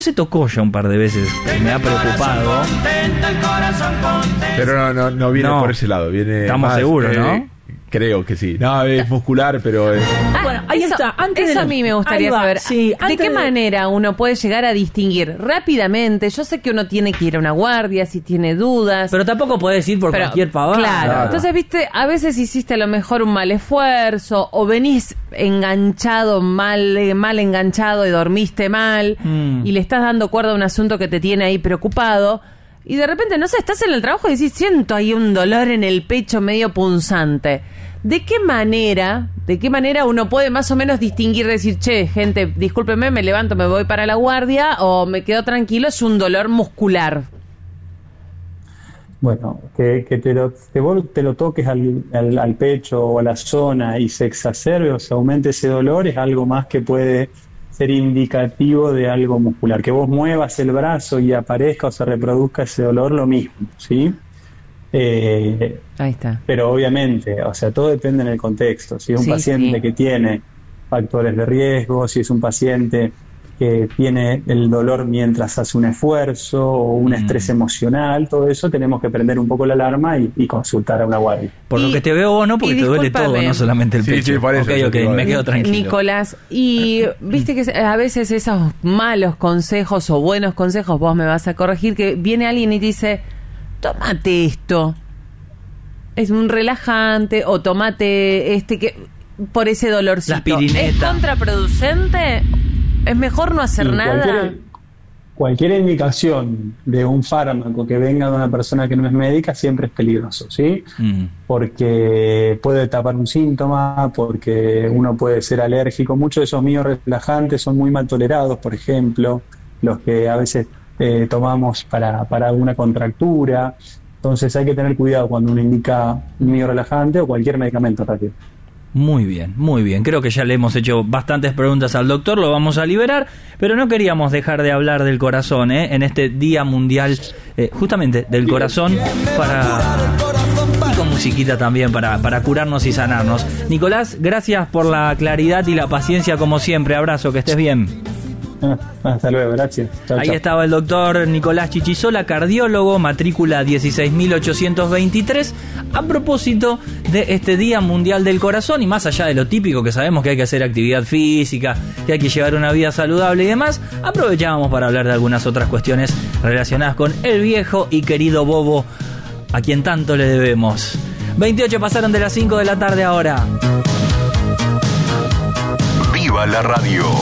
se tocó ya un par de veces, me ha preocupado. Pero no viene por ese lado, viene. Estamos más, seguros, ¿no? Creo que sí. No, es muscular, pero Bueno, ahí está. Eso a mí me gustaría saber. Sí, ¿De qué manera uno puede llegar a distinguir rápidamente? Yo sé que uno tiene que ir a una guardia si tiene dudas. Pero tampoco podés ir por cualquier pavada. Claro. Entonces, viste, a veces hiciste a lo mejor un mal esfuerzo o venís enganchado, mal enganchado y dormiste mal y le estás dando cuerda a un asunto que te tiene ahí preocupado. Y de repente, no sé, estás en el trabajo y decís, siento ahí un dolor en el pecho medio punzante. ¿De qué manera uno puede más o menos distinguir, decir, che, gente, discúlpeme, me levanto, me voy para la guardia o me quedo tranquilo, es un dolor muscular? Bueno, que vos te lo toques al pecho o a la zona y se exacerbe o se aumente ese dolor es algo más que puede ser indicativo de algo muscular. Que vos muevas el brazo y aparezca o se reproduzca ese dolor, lo mismo, ¿sí? Ahí está. Pero obviamente, o sea, todo depende en el contexto. Si es un paciente que tiene factores de riesgo, si es un paciente que tiene el dolor mientras hace un esfuerzo o un estrés emocional, todo eso tenemos que prender un poco la alarma y consultar a una guardia. Por lo que te veo vos, ¿no? Porque te duele todo, no solamente el pecho. Sí, por eso. Ok, me quedo tranquilo. Nicolás, y viste que a veces esos malos consejos o buenos consejos, vos me vas a corregir, que viene alguien y te dice, tómate esto, es un relajante, o tómate que por ese dolorcito. La aspirineta. ¿Es contraproducente? ¿Es mejor no hacer nada? Cualquier indicación de un fármaco que venga de una persona que no es médica siempre es peligroso, ¿sí? Porque puede tapar un síntoma, porque uno puede ser alérgico. Muchos de esos relajantes son muy mal tolerados, por ejemplo, los que a veces tomamos para alguna contractura. Entonces hay que tener cuidado cuando uno indica un relajante o cualquier medicamento rápido. Muy bien, muy bien. Creo que ya le hemos hecho bastantes preguntas al doctor, lo vamos a liberar, pero no queríamos dejar de hablar del corazón, en este Día Mundial, justamente del corazón, y con musiquita también para curarnos y sanarnos. Nicolás, gracias por la claridad y la paciencia como siempre. Abrazo, que estés bien. Hasta luego, gracias. Chau, Ahí estaba el doctor Nicolás Chichisola, cardiólogo, matrícula 16.823, a propósito de este Día Mundial del Corazón, y más allá de lo típico que sabemos que hay que hacer actividad física, que hay que llevar una vida saludable y demás, aprovechábamos para hablar de algunas otras cuestiones relacionadas con el viejo y querido Bobo, a quien tanto le debemos. 28 pasaron de las 5 de la tarde ahora. ¡Viva la radio!